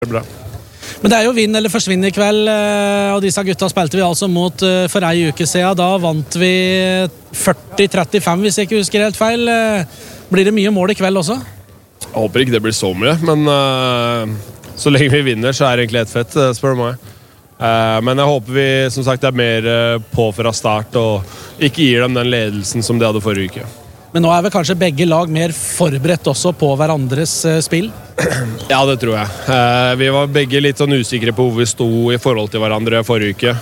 bra. Men det jo vinn eller forsvinn I kveld, og disse gutta spilte vi altså mot for ei uke siden. Da vant vi 40-35, hvis jeg ikke husker helt feil. Blir det mye mål I kveld også? Jeg håper ikke det blir så mye, men så lenge vi vinner, så det egentlig helt fett, spør du meg. Men jeg håper vi, som sagt, mer på fra start, og ikke gir dem den ledelsen som de hadde forrige uke. Men nå vel kanskje begge lag mer forberedt også på hverandres spill? Ja, det tror jeg. Vi var begge litt sånn usikre på hvor vi stod I forhold til hverandre forrige uke.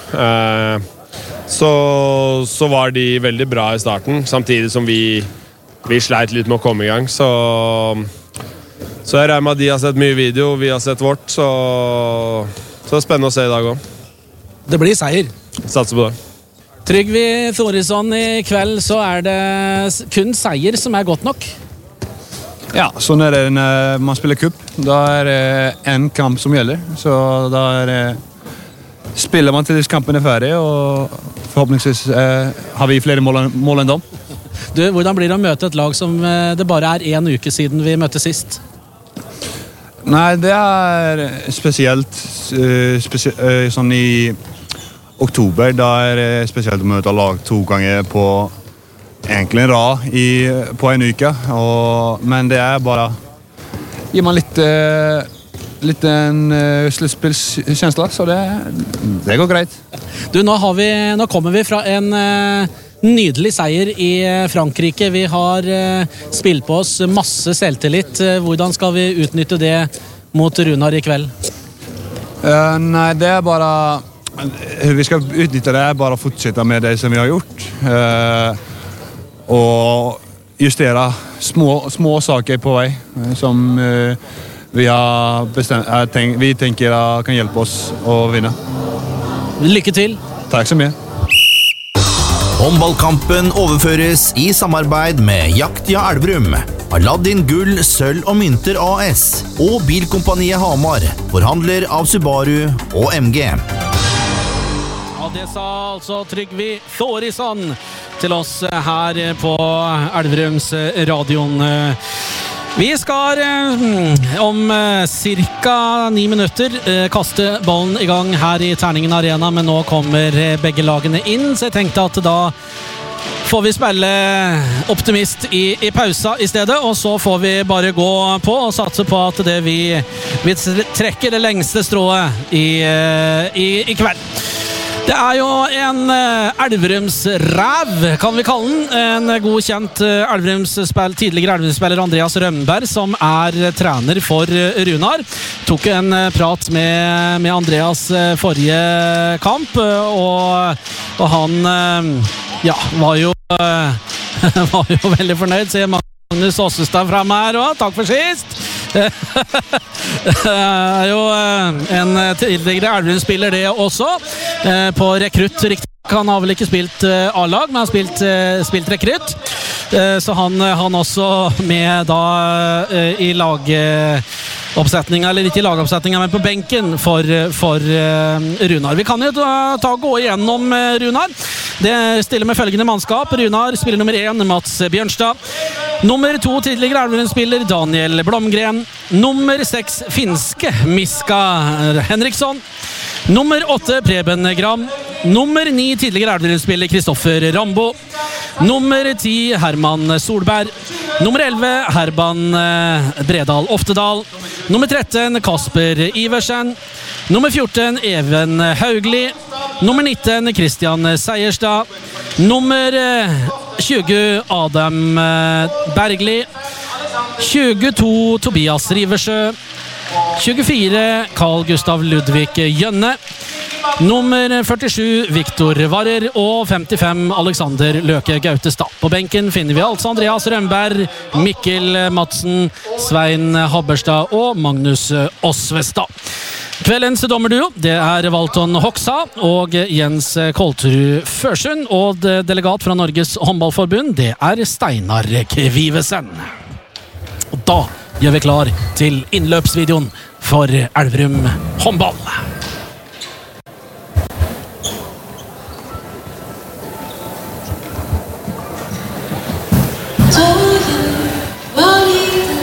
Så var de veldig bra I starten, samtidig som vi sleit litt med å komme I gang. Så jeg regner med at de har sett mye video, vi har sett vårt, så det spennende å se I dag også. Det blir seier. Satser på det. Trygve Thorisson I kveld, så det kun seier som godt nok. Ja, sånn det når man spiller kupp. Da det en kamp som gjelder. Så da spiller man til kampen ferdig, og forhåpentligvis har vi flere mål enn dem. Du, hvordan blir det å møte et lag som det bare en uke siden vi møtte sist? Nei, det spesielt sånn I oktober, da det spesielt å møte lag 2 ganger på egentlig en rad på en uke, men det bare gir man litt en sluttspillskjensle, så det går greit. Du, nå kommer vi fra en nydelig seier I Frankrike. Vi har spilt på oss masse selvtillit. Hvordan skal vi utnytte det mot Runar I kveld? Nei, det bare vi skal utnytte det bare å fortsette med det som vi har gjort og justere små saker på vei som vi har bestemt vi tenker kan hjelpe oss å vinne. Lykke til. Takk så mye. Håndballkampen overføres I samarbeid med Jaktia Elverum, Aladdin Gull, Sølv og Mynter AS og Bilkompaniet Hamar, forhandler av Subaru og MG. Det sa altså Trygve Thorisson til oss her på Elverums radioen. Vi skal om cirka 9 minutter kaste ballen I gang her I Terningen Arena, men nå kommer begge lagene inn, så jeg tenkte at da får vi spille optimist I pausa I stedet, og så får vi bare gå på og satse på at vi trekker det lengste strået I kveld. Det jo en Elverumsræv, kan vi kalle den. En godkjent tidligere Elverumsspiller Andreas Rønberg, som trener for Runar. Tok en prat med Andreas forrige kamp, og han var jo veldig fornøyd. Ser Magnus Åsestad fremme her også. Takk for sist! Det jo en tidligere Elverum-spiller det også på rekrutt, riktig. Han har vel ikke spilt A-lag, men han har spilt rekrutt, så han også med da I lagoppsetninga, eller ikke I lagoppsetninga, men på benken for Runar. Vi kan jo gå igjennom Runar. Det stiller med følgende mannskap. Runar spiller nummer 1, Mats Bjørnstad. Nummer 2, tidligere Elverum-spiller Daniel Blomgren. Nummer 6, finske Miska Henriksson. Nummer 8, Preben Gram. Nummer 9, tidligere Elverum-spiller Kristoffer Rambo. Nummer 10, Herman Solberg. Nummer 11, Herban Bredal Oftedal. Nummer 13, Kasper Iversen. Nummer 14, Even Haugli. Nummer 19, Christian Seierstad. Nummer 20, Adam Bergli. 22, Tobias Riversjø. 24, Carl Gustav Ludvig Jønne. Nummer 47, Viktor Varer. Og 55, Alexander Løke Gautestad. På benken finner vi altså Andreas Rønberg, Mikkel Madsen, Svein Habberstad og Magnus Osvestad. Kveldens dommerduo, det Valton Hoksa og Jens Kolterud Førsund, og delegat fra Norges håndballforbund, det Steinar Kvivesen. Og da gjør vi klar til innløpsvideoen for Elverum håndball.